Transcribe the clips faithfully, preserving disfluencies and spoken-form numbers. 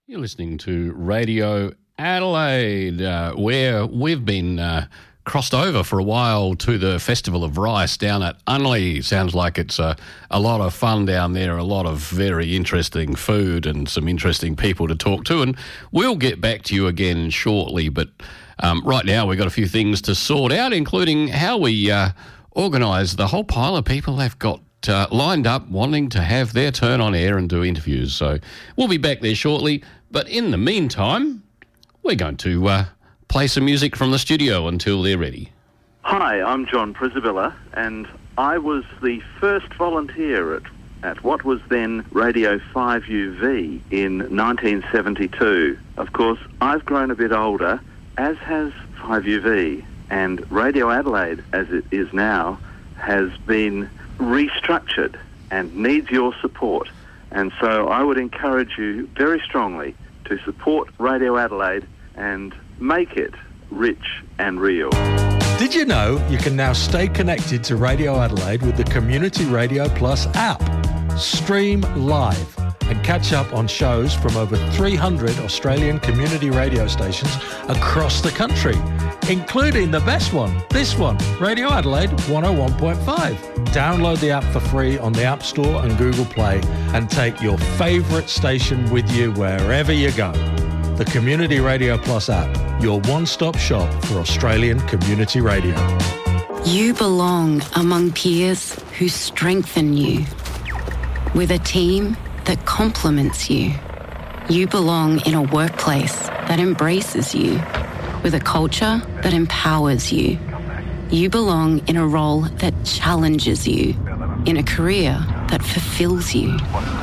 You're listening to Radio Adelaide, uh, where we've been uh, crossed over for a while to the Festival of Rice down at Unley. Sounds like it's a, a lot of fun down there, a lot of very interesting food and some interesting people to talk to. And we'll get back to you again shortly, but um, right now we've got a few things to sort out, including how we uh, organise the whole pile of people they've got Uh, lined up wanting to have their turn on air and do interviews. So we'll be back there shortly. But in the meantime, we're going to uh, play some music from the studio until they're ready. Hi, I'm John Prisabilla, and I was the first volunteer at, at what was then Radio five U V in nineteen seventy-two. Of course, I've grown a bit older, as has five U V, and Radio Adelaide, as it is now, has been restructured and needs your support. And so I would encourage you very strongly to support Radio Adelaide and make it rich and real. Did you know you can now stay connected to Radio Adelaide with the Community Radio Plus app? Stream live and catch up on shows from over three hundred Australian community radio stations across the country, including the best one, this one, Radio Adelaide one oh one point five. Download the app for free on the App Store and Google Play and take your favourite station with you wherever you go. The Community Radio Plus app, your one-stop shop for Australian community radio. You belong among peers who strengthen you, with a team that complements you. You belong in a workplace that embraces you, with a culture that empowers you. You belong in a role that challenges you, in a career that fulfills you.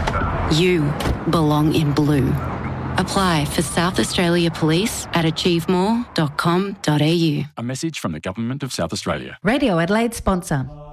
You belong in blue. Apply for South Australia Police at achieve more dot com dot a u. A message from the Government of South Australia. Radio Adelaide sponsor.